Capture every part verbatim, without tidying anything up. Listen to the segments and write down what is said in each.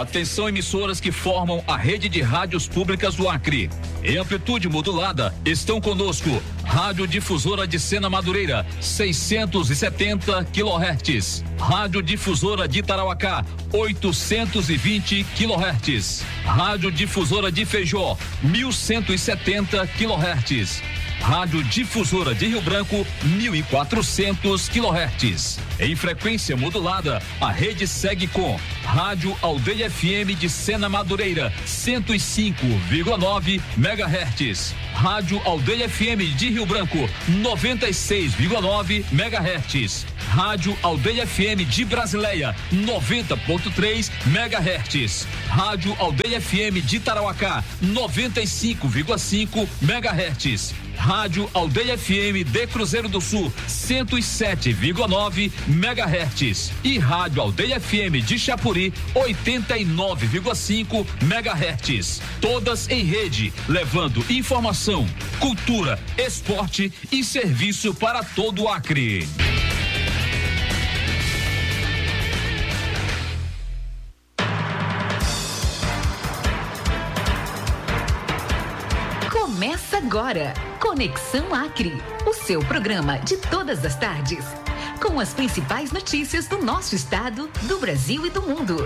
Atenção, emissoras que formam a rede de rádios públicas do Acre. Em amplitude modulada, estão conosco Rádio Difusora de Sena Madureira, seiscentos e setenta quilohertz. Rádio Difusora de Tarauacá, oitocentos e vinte quilohertz. Rádio Difusora de Feijó, mil cento e setenta quilohertz. Rádio Difusora de Rio Branco, mil e quatrocentos quilohertz. Em frequência modulada, a rede segue com Rádio Aldeia F M de Sena Madureira, cento e cinco vírgula nove megahertz. Rádio Aldeia F M de Rio Branco, noventa e seis vírgula nove megahertz. Rádio Aldeia F M de Brasileia, noventa ponto três megahertz. Rádio Aldeia F M de Tarauacá, noventa e cinco vírgula cinco megahertz. Rádio Aldeia F M de Cruzeiro do Sul, cento e sete vírgula nove megahertz. E Rádio Aldeia F M de Chapuri, oitenta e nove vírgula cinco megahertz. Todas em rede, levando informação, cultura, esporte e serviço para todo o Acre. Começa agora, Conexão Acre, o seu programa de todas as tardes, com as principais notícias do nosso estado, do Brasil e do mundo.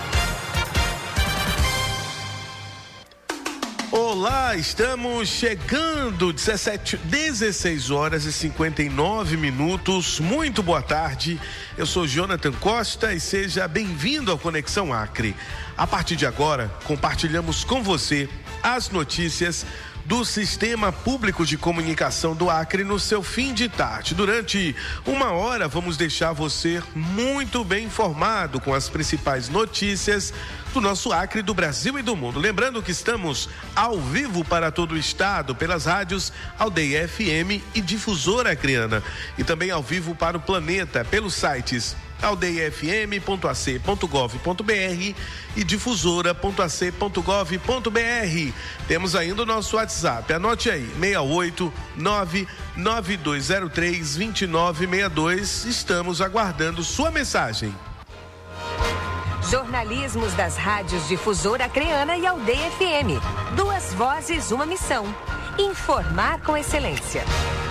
Olá, estamos chegando, dezessete, dezesseis horas e cinquenta e nove minutos. Muito boa tarde, eu sou Jonathan Costa e seja bem-vindo ao Conexão Acre. A partir de agora, compartilhamos com você as notícias do Sistema Público de Comunicação do Acre no seu fim de tarde. Durante uma hora, vamos deixar você muito bem informado com as principais notícias do nosso Acre, do Brasil e do mundo. Lembrando que estamos ao vivo para todo o estado pelas rádios Aldeia F M e Difusora Acreana, e também ao vivo para o planeta pelos sites aldeia f m ponto a c ponto gov ponto b r e difusora ponto a c ponto gov ponto b r. Temos ainda o nosso WhatsApp, anote aí, seis oito nove nove dois zero três dois nove seis dois. Estamos aguardando sua mensagem. Jornalismos das rádios Difusora Acreana e Aldeia F M. Duas vozes, uma missão. Informar com excelência.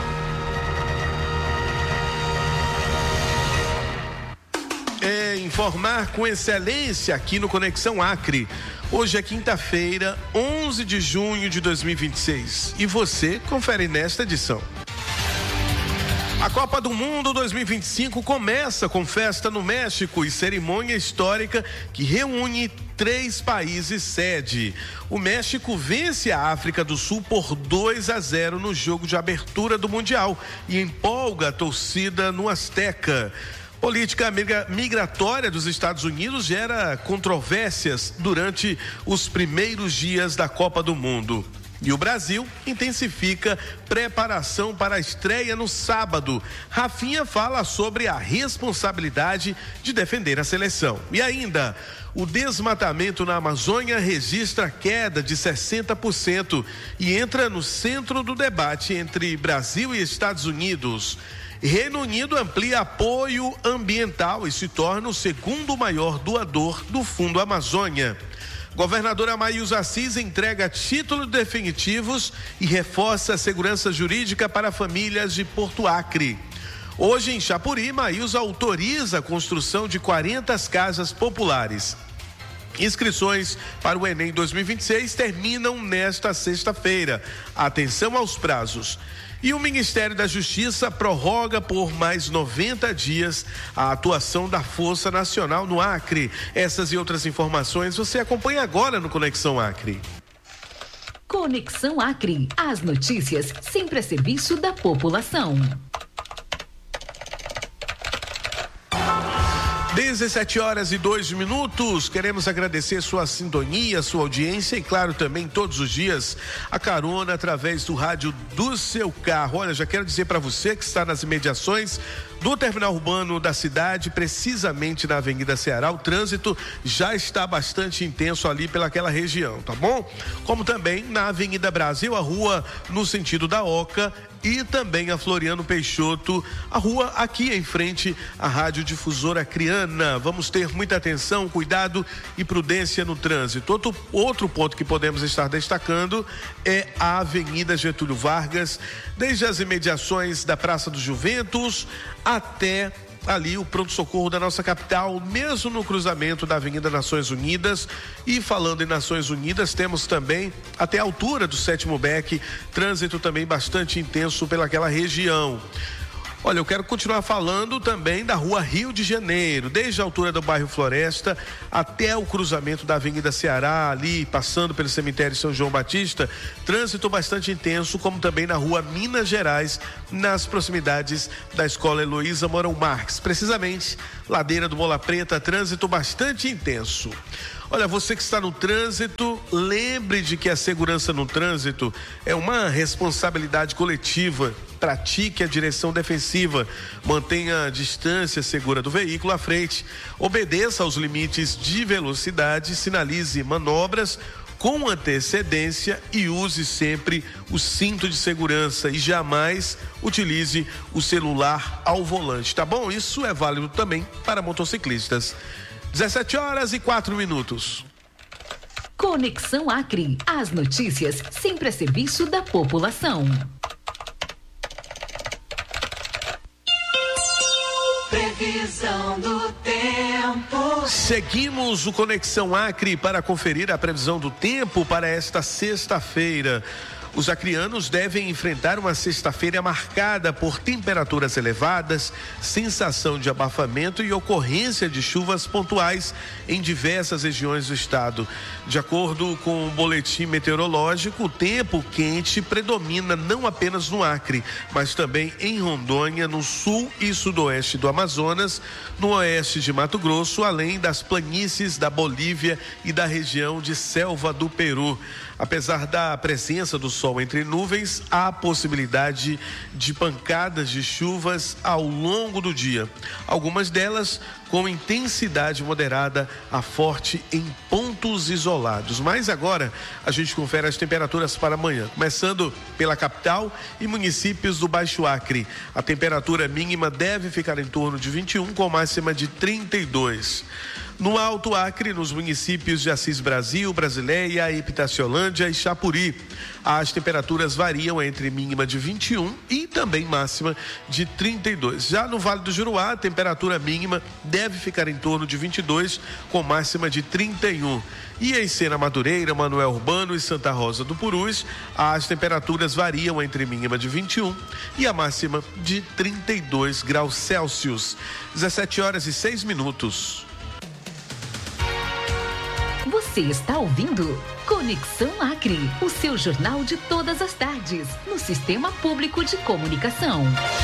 É informar com excelência aqui no Conexão Acre. Hoje é quinta-feira, onze de junho de dois mil e vinte e seis. E você confere nesta edição. A Copa do Mundo dois mil e vinte e cinco começa com festa no México e cerimônia histórica que reúne três países sede. O México vence a África do Sul por dois a zero no jogo de abertura do Mundial e empolga a torcida no Azteca. Política migratória dos Estados Unidos gera controvérsias durante os primeiros dias da Copa do Mundo. E o Brasil intensifica preparação para a estreia no sábado. Rafinha fala sobre a responsabilidade de defender a seleção. E ainda, o desmatamento na Amazônia registra queda de sessenta por cento e entra no centro do debate entre Brasil e Estados Unidos. Reino Unido amplia apoio ambiental e se torna o segundo maior doador do Fundo Amazônia. Governadora Maísa Assis entrega títulos definitivos e reforça a segurança jurídica para famílias de Porto Acre. Hoje em Chapuri, Maísa autoriza a construção de quarenta casas populares. Inscrições para o Enem dois mil e vinte e seis terminam nesta sexta-feira. Atenção aos prazos. E o Ministério da Justiça prorroga por mais noventa dias a atuação da Força Nacional no Acre. Essas e outras informações você acompanha agora no Conexão Acre. Conexão Acre. As notícias sempre a serviço da população. dezessete horas e dois minutos, queremos agradecer sua sintonia, sua audiência e claro também todos os dias a carona através do rádio do seu carro. Olha, já quero dizer para você que está nas imediações do terminal urbano da cidade, precisamente na Avenida Ceará, o trânsito já está bastante intenso ali pelaquela região, tá bom? Como também na Avenida Brasil, a rua no sentido da Oca e também a Floriano Peixoto, a rua aqui em frente à Rádio Difusora Acreana. Vamos ter muita atenção, cuidado e prudência no trânsito. Outro, outro ponto que podemos estar destacando é a Avenida Getúlio Vargas, desde as imediações da Praça do Juventus até ali o pronto-socorro da nossa capital, mesmo no cruzamento da Avenida Nações Unidas. E falando em Nações Unidas, temos também até a altura do Sétimo Beck, trânsito também bastante intenso pelaquela região. Olha, eu quero continuar falando também da rua Rio de Janeiro, desde a altura do bairro Floresta até o cruzamento da Avenida Ceará, ali passando pelo cemitério São João Batista, trânsito bastante intenso, como também na rua Minas Gerais, nas proximidades da Escola Heloísa Mourão Marques, precisamente ladeira do Mola Preta, trânsito bastante intenso. Olha, você que está no trânsito, lembre de que a segurança no trânsito é uma responsabilidade coletiva. Pratique a direção defensiva, mantenha a distância segura do veículo à frente, obedeça aos limites de velocidade, sinalize manobras com antecedência e use sempre o cinto de segurança e jamais utilize o celular ao volante, tá bom? Isso é válido também para motociclistas. dezessete horas e quatro minutos. Conexão Acre. As notícias sempre a serviço da população. Previsão do tempo. Seguimos o Conexão Acre para conferir a previsão do tempo para esta sexta-feira. Os acreanos devem enfrentar uma sexta-feira marcada por temperaturas elevadas, sensação de abafamento e ocorrência de chuvas pontuais em diversas regiões do estado. De acordo com o boletim meteorológico, o tempo quente predomina não apenas no Acre, mas também em Rondônia, no sul e sudoeste do Amazonas, no oeste de Mato Grosso, além das planícies da Bolívia e da região de Selva do Peru. Apesar da presença do sol entre nuvens, há possibilidade de pancadas de chuvas ao longo do dia. Algumas delas com intensidade moderada a forte em pontos isolados. Mas agora a gente confere as temperaturas para amanhã, começando pela capital e municípios do Baixo Acre. A temperatura mínima deve ficar em torno de vinte e um, com máxima de trinta e dois. No Alto Acre, nos municípios de Assis Brasil, Brasileia, Epitaciolândia e Chapuri, as temperaturas variam entre mínima de vinte e um e também máxima de trinta e dois. Já no Vale do Juruá, a temperatura mínima deve ficar em torno de vinte e dois, com máxima de trinta e um. E em Sena Madureira, Manoel Urbano e Santa Rosa do Purus, as temperaturas variam entre mínima de vinte e um e a máxima de trinta e dois graus Celsius. dezessete horas e seis minutos. Você está ouvindo Conexão Acre, o seu jornal de todas as tardes, no Sistema Público de Comunicação.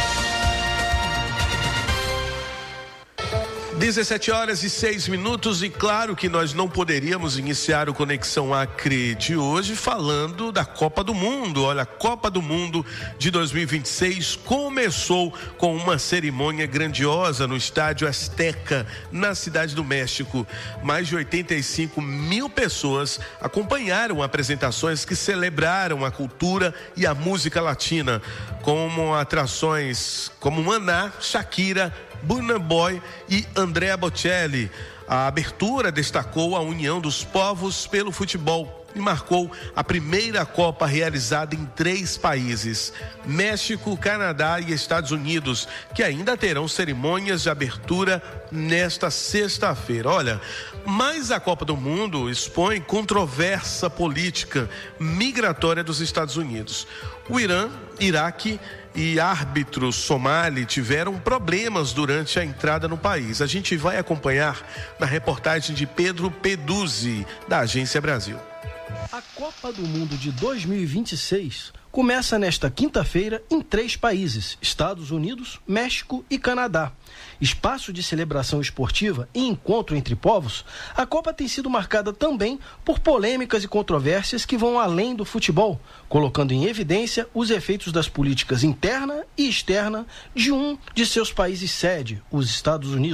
dezessete horas e seis minutos, e claro que nós não poderíamos iniciar o Conexão Acre de hoje falando da Copa do Mundo. Olha, a Copa do Mundo de dois mil e vinte e seis começou com uma cerimônia grandiosa no Estádio Azteca, na Cidade do México. Mais de oitenta e cinco mil pessoas acompanharam apresentações que celebraram a cultura e a música latina, como atrações como Maná, Shakira, Burna Boy e Andrea Bocelli. A abertura destacou a união dos povos pelo futebol e marcou a primeira Copa realizada em três países: México, Canadá e Estados Unidos, que ainda terão cerimônias de abertura nesta sexta-feira. Olha, mas a Copa do Mundo expõe controvérsia política migratória dos Estados Unidos. O Irã, Iraque e árbitro somali tiveram problemas durante a entrada no país. A gente vai acompanhar na reportagem de Pedro Peduzzi, da Agência Brasil. A Copa do Mundo de dois mil e vinte e seis começa nesta quinta-feira em três países: Estados Unidos, México e Canadá. Espaço de celebração esportiva e encontro entre povos, a Copa tem sido marcada também por polêmicas e controvérsias que vão além do futebol, colocando em evidência os efeitos das políticas interna e externa de um de seus países sede, os Estados Unidos.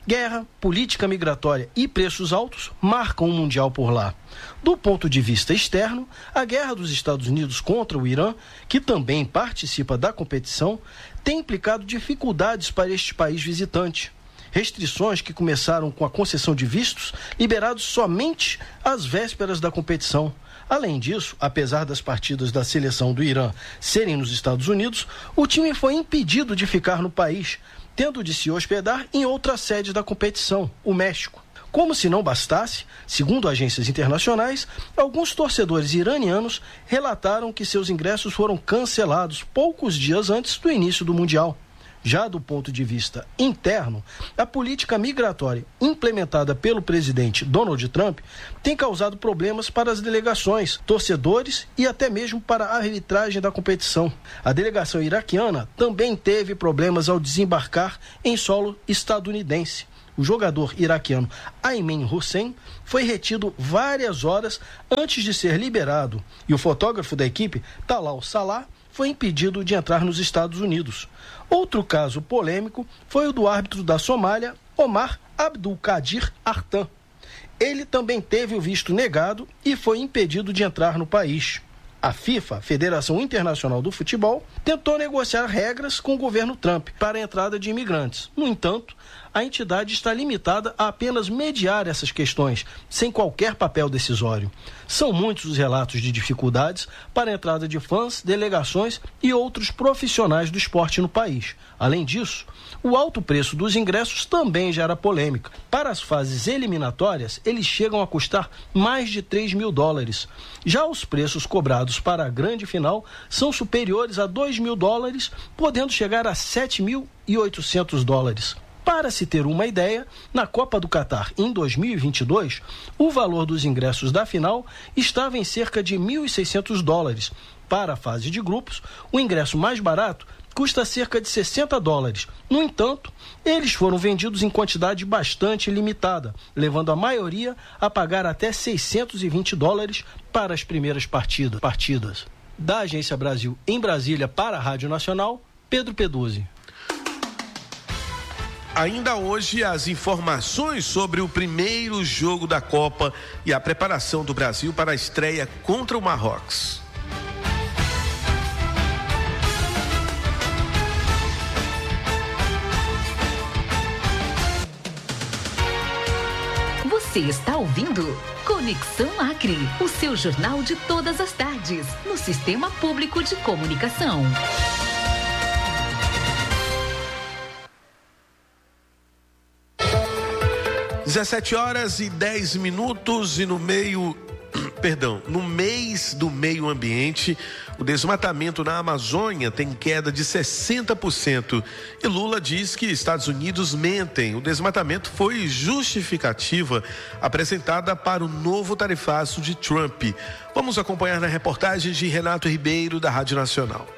Guerra, política migratória e preços altos marcam o Mundial por lá. Do ponto de vista externo, a guerra dos Estados Unidos contra o Irã, que também participa da competição, tem implicado dificuldades para este país visitante. Restrições que começaram com a concessão de vistos liberados somente às vésperas da competição. Além disso, apesar das partidas da seleção do Irã serem nos Estados Unidos, o time foi impedido de ficar no país, tendo de se hospedar em outra sede da competição, o México. Como se não bastasse, segundo agências internacionais, alguns torcedores iranianos relataram que seus ingressos foram cancelados poucos dias antes do início do Mundial. Já do ponto de vista interno, a política migratória implementada pelo presidente Donald Trump tem causado problemas para as delegações, torcedores e até mesmo para a arbitragem da competição. A delegação iraquiana também teve problemas ao desembarcar em solo estadunidense. O jogador iraquiano Ayman Hussein foi retido várias horas antes de ser liberado e o fotógrafo da equipe, Talal Salah, foi impedido de entrar nos Estados Unidos. Outro caso polêmico foi o do árbitro da Somália, Omar Abdulkadir Artan. Ele também teve o visto negado e foi impedido de entrar no país. A FIFA, Federação Internacional do Futebol, tentou negociar regras com o governo Trump para a entrada de imigrantes. No entanto, a entidade está limitada a apenas mediar essas questões, sem qualquer papel decisório. São muitos os relatos de dificuldades para a entrada de fãs, delegações e outros profissionais do esporte no país. Além disso, o alto preço dos ingressos também gera polêmica. Para as fases eliminatórias, eles chegam a custar mais de três mil dólares. Já os preços cobrados para a grande final são superiores a dois mil dólares, podendo chegar a sete mil e oitocentos dólares. Para se ter uma ideia, na Copa do Catar em dois mil e vinte e dois, o valor dos ingressos da final estava em cerca de mil e seiscentos dólares. Para a fase de grupos, o ingresso mais barato custa cerca de sessenta dólares. No entanto, eles foram vendidos em quantidade bastante limitada, levando a maioria a pagar até seiscentos e vinte dólares para as primeiras partidas. partidas. Da Agência Brasil em Brasília para a Rádio Nacional, Pedro Peduzzi. Ainda hoje, as informações sobre o primeiro jogo da Copa e a preparação do Brasil para a estreia contra o Marrocos. Você está ouvindo Conexão Acre, o seu jornal de todas as tardes, no Sistema Público de Comunicação. dezessete horas e dez minutos e no meio, perdão, no mês do meio ambiente, o desmatamento na Amazônia tem queda de sessenta por cento e Lula diz que Estados Unidos mentem. O desmatamento foi justificativa apresentada para o novo tarifaço de Trump. Vamos acompanhar na reportagem de Renato Ribeiro, da Rádio Nacional.